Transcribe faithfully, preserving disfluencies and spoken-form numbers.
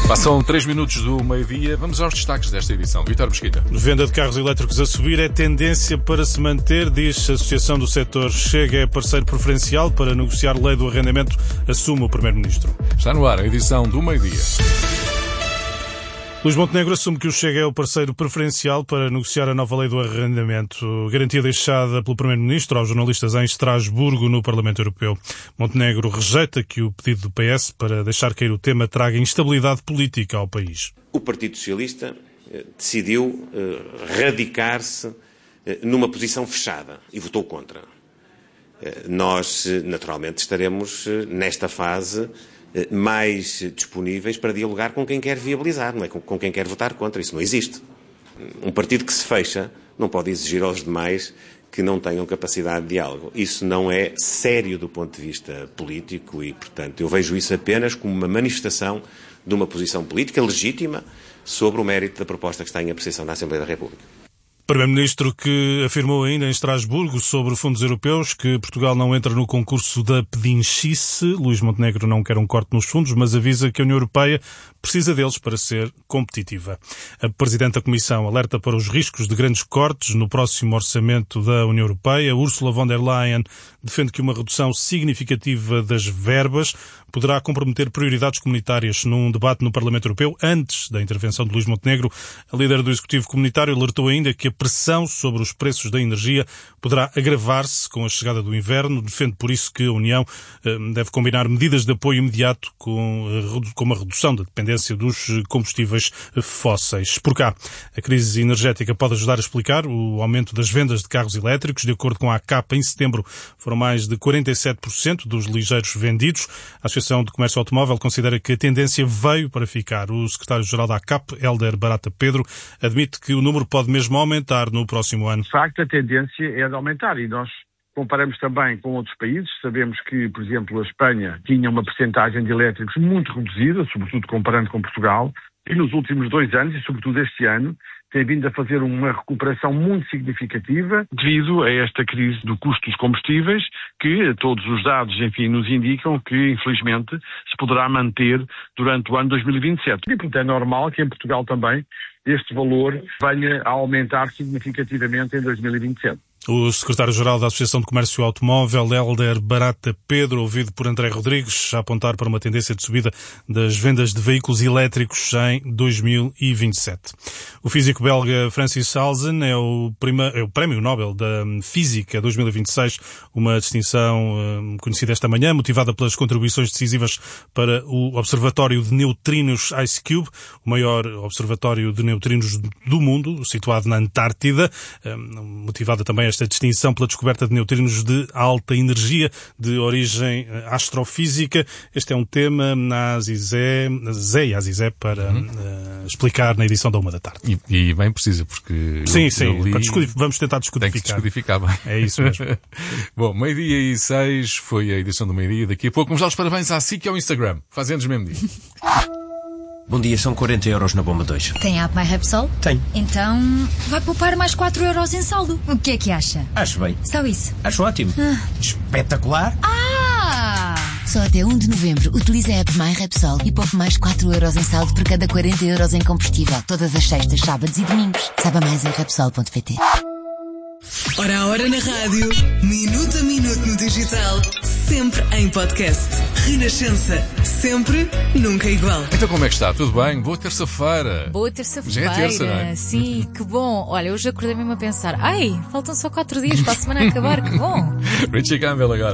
Passam três minutos do meio-dia. Vamos aos destaques desta edição. Vítor Mesquita. Venda de carros elétricos a subir é tendência para se manter, diz a Associação do Setor. Chega é parceiro preferencial para negociar lei do arrendamento, assume o Primeiro-Ministro. Está no ar a edição do meio-dia. Luís Montenegro assume que o Chega é o parceiro preferencial para negociar a nova lei do arrendamento, garantia deixada pelo Primeiro-Ministro aos jornalistas em Estrasburgo, no Parlamento Europeu. Montenegro rejeita que o pedido do P S para deixar cair o tema traga instabilidade política ao país. O Partido Socialista eh, decidiu eh, radicar-se eh, numa posição fechada e votou contra. Eh, nós, naturalmente, estaremos eh, nesta fase mais disponíveis para dialogar com quem quer viabilizar, não é? Com quem quer votar contra. Isso não existe. Um partido que se fecha não pode exigir aos demais que não tenham capacidade de diálogo. Isso não é sério do ponto de vista político e, portanto, eu vejo isso apenas como uma manifestação de uma posição política legítima sobre o mérito da proposta que está em apreciação na Assembleia da República. Primeiro-Ministro que afirmou ainda em Estrasburgo sobre fundos europeus que Portugal não entra no concurso da pedinchice. Luís Montenegro não quer um corte nos fundos, mas avisa que a União Europeia precisa deles para ser competitiva. A Presidente da Comissão alerta para os riscos de grandes cortes no próximo orçamento da União Europeia. Ursula von der Leyen defende que uma redução significativa das verbas poderá comprometer prioridades comunitárias. Num debate no Parlamento Europeu, antes da intervenção de Luís Montenegro, a líder do Executivo Comunitário alertou ainda que a pressão sobre os preços da energia poderá agravar-se com a chegada do inverno. Defende por isso que a União deve combinar medidas de apoio imediato com uma redução da dependência dos combustíveis fósseis. Por cá, a crise energética pode ajudar a explicar o aumento das vendas de carros elétricos. De acordo com a ACAP, em setembro foram mais de quarenta e sete por cento dos ligeiros vendidos. A Associação de Comércio Automóvel considera que a tendência veio para ficar. O secretário-geral da ACAP, Hélder Barata Pedro, admite que o número pode mesmo aumentar no próximo ano. De facto, a tendência é de aumentar e nós comparamos também com outros países. Sabemos que, por exemplo, a Espanha tinha uma percentagem de elétricos muito reduzida, sobretudo comparando com Portugal, e nos últimos dois anos, e sobretudo este ano, tem vindo a fazer uma recuperação muito significativa devido a esta crise do custo dos combustíveis, que todos os dados, enfim, nos indicam que, infelizmente, se poderá manter durante o ano dois mil e vinte e sete. E, portanto, é normal que em Portugal também este valor venha a aumentar significativamente em dois mil e vinte e sete. O secretário-geral da Associação de Comércio Automóvel, Hélder Barata Pedro, ouvido por André Rodrigues, a apontar para uma tendência de subida das vendas de veículos elétricos em dois mil e vinte e sete. O físico belga Francis Halzen é o, prima, é o Prémio Nobel da Física dois mil e vinte e seis, uma distinção um, conhecida esta manhã, motivada pelas contribuições decisivas para o Observatório de Neutrinos IceCube, o maior observatório de neutrinos do mundo, situado na Antártida, um, motivada também esta distinção pela descoberta de neutrinos de alta energia, de origem astrofísica. Este é um tema na Azizé, Zé e Azizé para uhum. uh, explicar na edição da uma da tarde. E, e bem precisa, porque... Sim, eu, sim, eu li... para vamos tentar descodificar. Tem que descodificar bem. É isso mesmo. Bom, meio-dia e seis foi a edição do meio-dia. Daqui a pouco vamos dar os parabéns à S I C e ao Instagram. Faz anos mesmo dia. Bom dia, são quarenta euros na bomba dois. Tem app MyRepsol? Tem. Então vai poupar mais quatro euros em saldo. O que é que acha? Acho bem. Só isso? Acho ótimo. Ah. Espetacular. Ah! Só até um de novembro utilize a app MyRepsol e poupe mais quatro euros em saldo por cada quarenta euros em combustível. Todas as sextas, sábados e domingos. Saiba mais em repsol ponto pt. Hora a hora na rádio, minuto a minuto no digital, sempre em podcast. Renascença, sempre, nunca igual. Então como é que está? Tudo bem? Boa terça-feira. Boa terça-feira. Já é terça, não é? Sim, que bom. Olha, hoje acordei mesmo a pensar, ai, faltam só quatro dias para a semana acabar, que bom. Richie Campbell agora.